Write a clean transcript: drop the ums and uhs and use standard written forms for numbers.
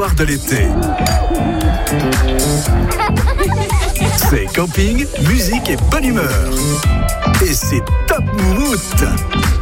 soirs de l'été. C'est camping, musique et bonne humeur. Et c'est top moumoute.